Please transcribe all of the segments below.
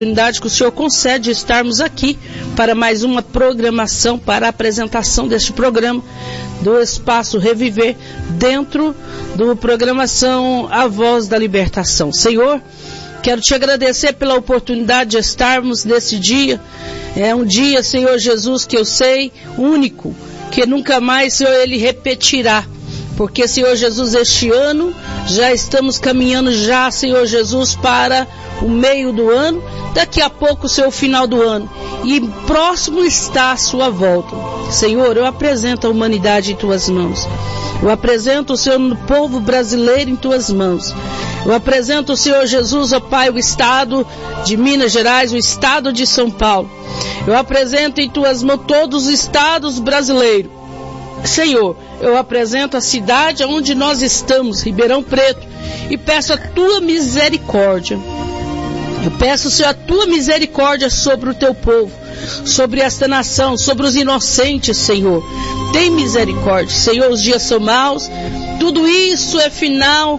Que o Senhor concede estarmos aqui para mais uma programação, para a apresentação deste programa do Espaço Reviver, dentro do programação A Voz da Libertação. Senhor, quero te agradecer pela oportunidade de estarmos nesse dia. É um dia, Senhor Jesus, que eu sei, único, que nunca mais, Senhor, ele repetirá. Porque, Senhor Jesus, este ano já estamos caminhando já, Senhor Jesus, para o meio do ano, daqui a pouco o seu final do ano, e próximo está a sua volta. Senhor, eu apresento a humanidade em tuas mãos. Eu apresento o Senhor no povo brasileiro em tuas mãos. Eu apresento o Senhor Jesus, ó Pai, o estado de Minas Gerais, o estado de São Paulo. Eu apresento em tuas mãos todos os estados brasileiros. Senhor, eu apresento a cidade onde nós estamos, Ribeirão Preto, e peço a tua misericórdia. Eu peço, Senhor, a tua misericórdia sobre o teu povo, sobre esta nação, sobre os inocentes, Senhor. Tem misericórdia, Senhor, os dias são maus, tudo isso é final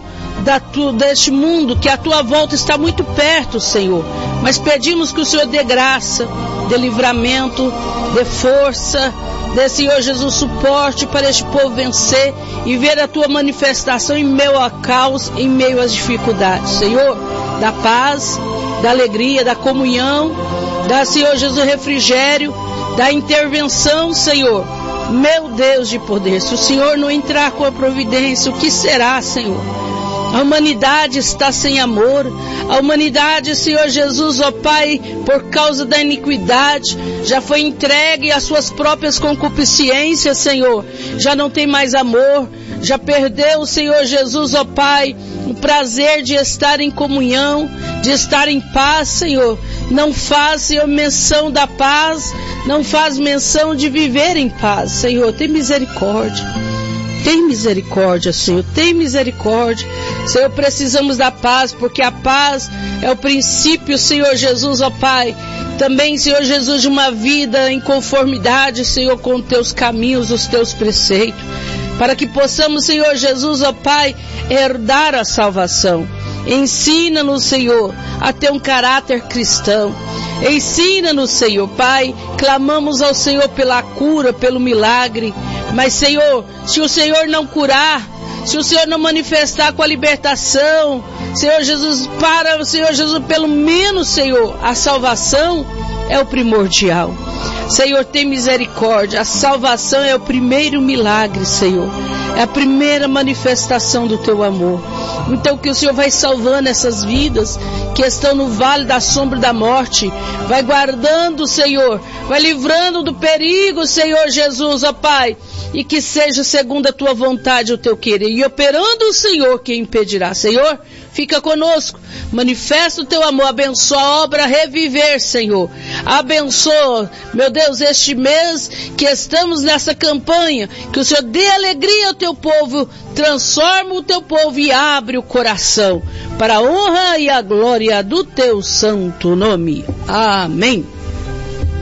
deste mundo, que a tua volta está muito perto, Senhor. Mas pedimos que o Senhor dê graça, dê livramento, dê força, dê, Senhor Jesus, suporte para este povo vencer e ver a tua manifestação em meio ao caos, em meio às dificuldades. Senhor, da paz, da alegria, da comunhão, da, Senhor Jesus, refrigério, da intervenção, Senhor. Meu Deus de poder, se o Senhor não entrar com a providência, o que será, Senhor? A humanidade está sem amor. A humanidade, Senhor Jesus, ó Pai, por causa da iniquidade, já foi entregue às suas próprias concupiscências, Senhor. Já não tem mais amor. Já perdeu, Senhor Jesus, ó Pai, o prazer de estar em comunhão, de estar em paz, Senhor. Não faz, Senhor, menção da paz. Não faz menção de viver em paz. Senhor, tem misericórdia. Tem misericórdia, Senhor, tem misericórdia. Senhor, precisamos da paz, porque a paz é o princípio, Senhor Jesus, ó Pai. Também, Senhor Jesus, de uma vida em conformidade, Senhor, com os teus caminhos, os teus preceitos. Para que possamos, Senhor Jesus, ó Pai, herdar a salvação. Ensina-nos, Senhor, a ter um caráter cristão. Ensina-nos, Senhor, Pai. Clamamos ao Senhor pela cura, pelo milagre. Mas, Senhor, se o Senhor não curar, se o Senhor não manifestar com a libertação, Senhor Jesus, para, Senhor Jesus, pelo menos, Senhor, a salvação é o primordial. Senhor, tem misericórdia. A salvação é o primeiro milagre, Senhor. É a primeira manifestação do teu amor. Então que o Senhor vai salvando essas vidas que estão no vale da sombra da morte. Vai guardando, Senhor. Vai livrando do perigo, Senhor Jesus, ó Pai. E que seja segundo a tua vontade o teu querer. E operando o Senhor, quem impedirá. Senhor, fica conosco. Manifesta o teu amor. Abençoa a obra Reviver, Senhor. Abençoa, meu Deus, este mês que estamos nessa campanha. Que o Senhor dê alegria ao teu povo. Transforma o teu povo e abre o coração. Para a honra e a glória do teu santo nome. Amém.